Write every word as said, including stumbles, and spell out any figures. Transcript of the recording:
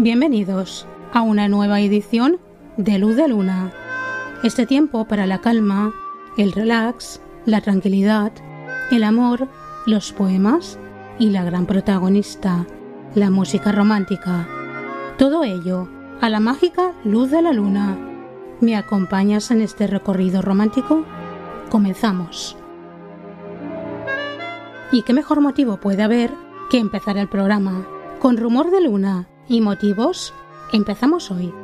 Bienvenidos a una nueva edición de Luz de Luna. Este tiempo para la calma, el relax, la tranquilidad, el amor, los poemas y la gran protagonista, la música romántica. Todo ello a la mágica luz de la luna. ¿Me acompañas en este recorrido romántico? Comenzamos. ¿Y qué mejor motivo puede haber que empezar el programa con rumor de luna y motivos? Empezamos hoy.